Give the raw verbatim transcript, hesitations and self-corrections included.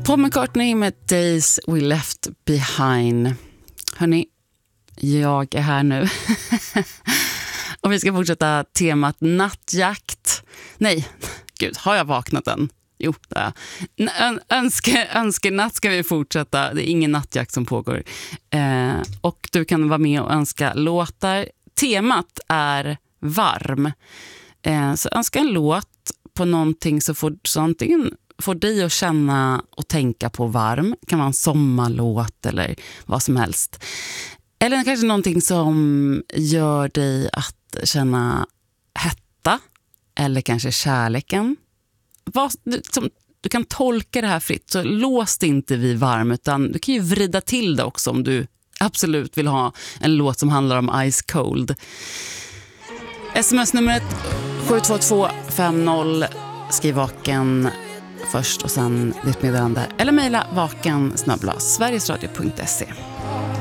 Paul McCartney med Days We Left Behind. Hörrni, jag är här nu. Och vi ska fortsätta temat nattjakt. Nej, gud, har jag vaknat än? Jo, det är jag. Ön- önske, önskenatt ska vi fortsätta. Det är ingen nattjakt som pågår. Eh, och du kan vara med och önska låtar. Temat är varm. Eh, så önska en låt på någonting så får, så antingen får dig att känna och tänka på varm. Det kan vara en sommarlåt eller vad som helst. Eller kanske någonting som gör dig att känna hetta. Eller kanske kärleken. Vad, du, som, du kan tolka det här fritt. Så lås dig inte vid varm, utan du kan ju vrida till det också om du absolut vill ha en låt som handlar om Ice Cold. Sms-numret sju två två fem noll. Skriv vaken först och sen ditt meddelande. Eller mejla vaken snabel-a sverigesradio punkt se.